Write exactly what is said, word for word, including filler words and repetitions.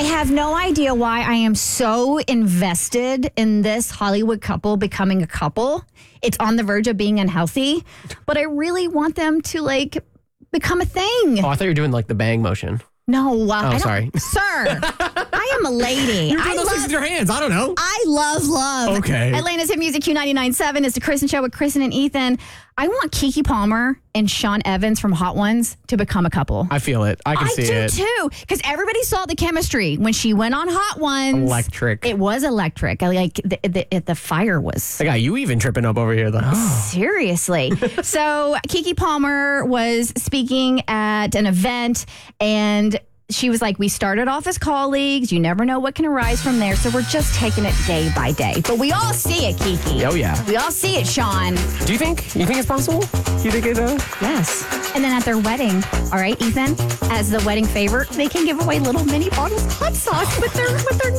have no idea why I am so invested in this Hollywood couple becoming a couple. It's on the verge of being unhealthy, but I really want them to like become a thing. Oh, I thought you were doing like the bang motion. No, uh, Oh, I don't, sorry. Sir, I am a lady. You're I doing those love, things with your hands. I don't know. I love love. Okay. Atlanta's Hit Music Q ninety-nine point seven is the Kristen Show with Kristen and Ethan. I want Keke Palmer and Sean Evans from Hot Ones to become a couple. I feel it. I can I see do it. too, because everybody saw the chemistry when she went on Hot Ones. Electric. It was electric. I like the the, the fire was. I got you even tripping up over here though. Seriously. So Keke Palmer was speaking at an event and she was like, we started off as colleagues. You never know what can arise from there. So we're just taking it day by day. But we all see it, Keke. Oh, yeah. We all see it, Sean. Do you think? You think it's possible? You think it? Uh... Yes. And then at their wedding, all right, Ethan, as the wedding favor, they can give away little mini bottles of hot sauce with their with their